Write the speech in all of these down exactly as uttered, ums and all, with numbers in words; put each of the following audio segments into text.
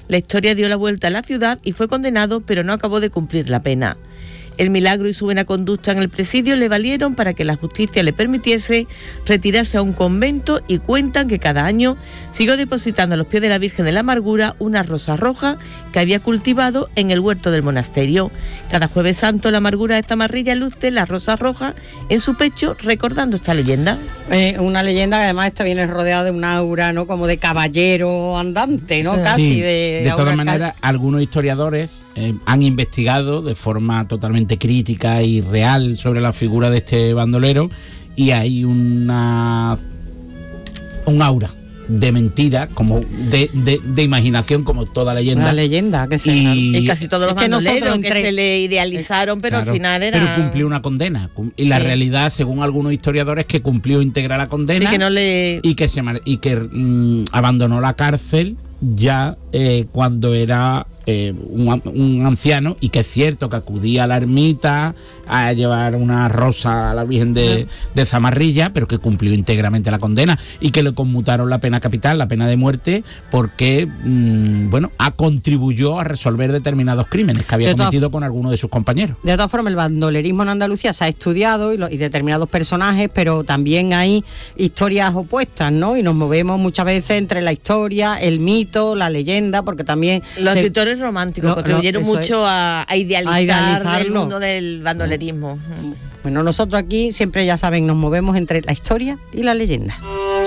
La historia dio la vuelta a la ciudad y fue condenado, pero no acabó de cumplir la pena. El milagro y su buena conducta en el presidio le valieron para que la justicia le permitiese retirarse a un convento, y cuentan que cada año siguió depositando a los pies de la Virgen de la Amargura una rosa roja que había cultivado en el huerto del monasterio. Cada Jueves Santo la Amargura de Zamarrilla luce la rosa roja en su pecho, recordando esta leyenda. Eh, una leyenda que además esta viene rodeada de un aura, ¿no?, como de caballero andante, ¿no? Sí. Casi sí. de... De todas maneras, algunos historiadores eh, han investigado de forma totalmente crítica y real sobre la figura de este bandolero, y hay una un aura de mentira, como de, de, de imaginación, como toda leyenda. La leyenda que se y, y casi todos los es bandoleros que, entre... que se le idealizaron, pero claro, al final era... Pero cumplió una condena. Y la sí. realidad, según algunos historiadores, que cumplió íntegra la condena, sí, que no le... y que se y que mmm, abandonó la cárcel ya eh, cuando era eh, un, un anciano, y que es cierto que acudía a la ermita a llevar una rosa a la Virgen de, de Zamarrilla, pero que cumplió íntegramente la condena, y que le conmutaron la pena capital, la pena de muerte, porque mmm, bueno, a contribuyó a resolver determinados crímenes que había de cometido todas, con algunos de sus compañeros. De todas formas, el bandolerismo en Andalucía se ha estudiado y, lo, y determinados personajes, pero también hay historias opuestas, ¿no? Y nos movemos muchas veces entre la historia, el mito, la leyenda, porque también... Los se, escritores románticos lo, contribuyeron lo, mucho a, a idealizar el mundo del bandolerismo. Bueno, nosotros aquí siempre, ya saben, nos movemos entre la historia y la leyenda.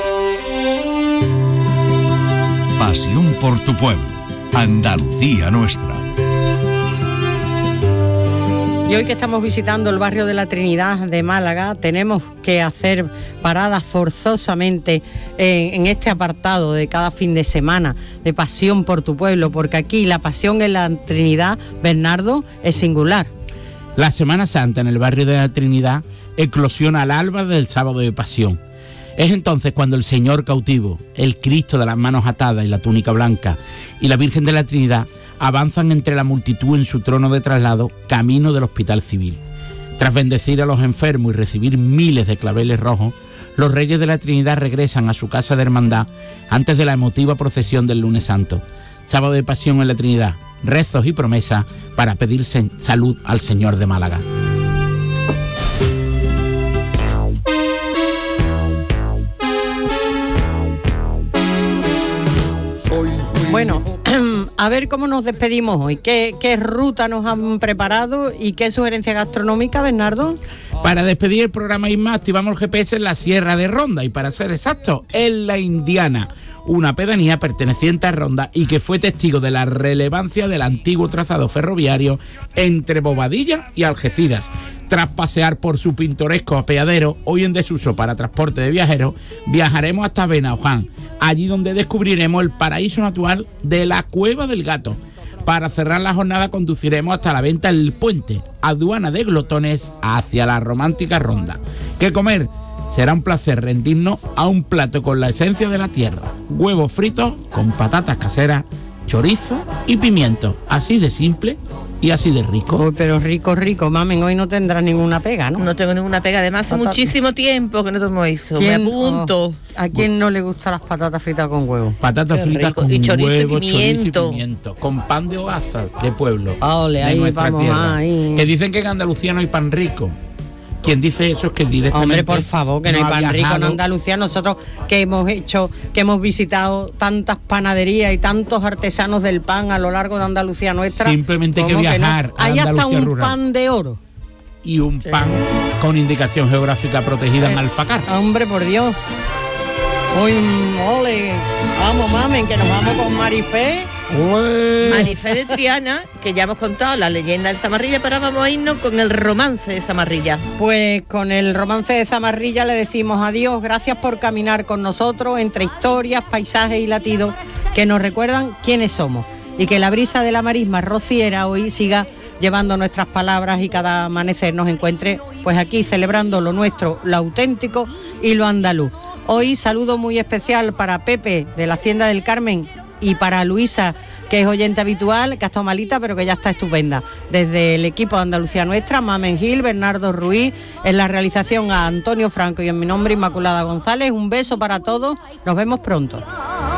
Pasión por tu pueblo, Andalucía nuestra. Y hoy que estamos visitando el barrio de la Trinidad de Málaga, tenemos que hacer paradas forzosamente en, en este apartado de cada fin de semana de Pasión por tu pueblo, porque aquí la pasión en la Trinidad, Bernardo, es singular. La Semana Santa en el barrio de la Trinidad eclosiona al alba del sábado de Pasión. Es entonces cuando el Señor cautivo, el Cristo de las manos atadas y la túnica blanca, y la Virgen de la Trinidad avanzan entre la multitud en su trono de traslado, camino del Hospital Civil. Tras bendecir a los enfermos y recibir miles de claveles rojos, los Reyes de la Trinidad regresan a su casa de hermandad antes de la emotiva procesión del Lunes Santo. Sábado de Pasión en la Trinidad, rezos y promesas para pedir salud al Señor de Málaga. Bueno, a ver cómo nos despedimos hoy. ¿Qué, qué ruta nos han preparado y qué sugerencia gastronómica, Bernardo? Para despedir el programa Isma, activamos el G P S en la Sierra de Ronda, y para ser exactos, en La Indiana, una pedanía perteneciente a Ronda y que fue testigo de la relevancia del antiguo trazado ferroviario entre Bobadilla y Algeciras. Tras pasear por su pintoresco apeadero, hoy en desuso para transporte de viajeros, viajaremos hasta Benaoján, allí donde descubriremos el paraíso natural de la Cueva del Gato. Para cerrar la jornada conduciremos hasta la venta del Puente, aduana de glotones hacia la romántica Ronda. ¿Qué comer? Será un placer rendirnos a un plato con la esencia de la tierra: huevos fritos con patatas caseras, chorizo y pimiento, así de simple y así de rico. Oh, pero rico, rico, mamen, hoy no tendrás ninguna pega, ¿no? No tengo ninguna pega, además hace Patata. muchísimo tiempo que no tomo eso, me apunto. Oh, ¿a quién no le gustan las patatas fritas con huevo? Patatas Qué fritas rico. con y chorizo huevo, y pimiento. chorizo y pimiento, con pan de hogaza de pueblo, Ole, de ahí nuestra vamos, tierra. Ahí. Que dicen que en Andalucía no hay pan rico. Quien dice eso es que directamente... Hombre, por favor, que no, no hay pan rico en Andalucía. Nosotros que hemos hecho, que hemos visitado tantas panaderías y tantos artesanos del pan a lo largo de Andalucía nuestra. Simplemente hay que viajar que no? Hay hasta un rural. Pan de oro. Y un sí. pan con indicación geográfica protegida eh, en Alfacar. Hombre, por Dios. Uy, ole, vamos, mamen, que nos vamos con Marifé. Ué. Marifé de Triana, que ya hemos contado la leyenda del Zamarrilla, pero vamos a irnos con el romance de Zamarrilla. Pues con el romance de Zamarrilla le decimos adiós, gracias por caminar con nosotros entre historias, paisajes y latidos que nos recuerdan quiénes somos, y que la brisa de la marisma rociera hoy siga llevando nuestras palabras y cada amanecer nos encuentre pues aquí celebrando lo nuestro, lo auténtico y lo andaluz. Hoy saludo muy especial para Pepe de la Hacienda del Carmen y para Luisa, que es oyente habitual, que ha estado malita pero que ya está estupenda. Desde el equipo de Andalucía Nuestra, Mamen Gil, Bernardo Ruiz, en la realización a Antonio Franco y en mi nombre Inmaculada González. Un beso para todos, nos vemos pronto.